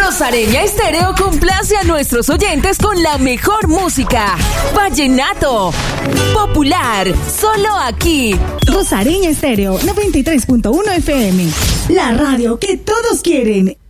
Rosareña Estéreo complace a nuestros oyentes con la mejor música. Vallenato, popular, solo aquí. Rosareña Estéreo 93.1 FM. La radio que todos quieren.